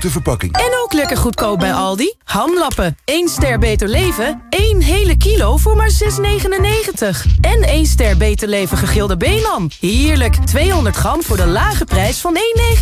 grote verpakking. En ook lekker goedkoop bij Aldi. Hamlappen, 1 ster Beter Leven, 1 hele kilo voor maar 6,99. En 1 ster Beter Leven gegilde beenham. Heerlijk, 200 gram voor de lage prijs van 1,99.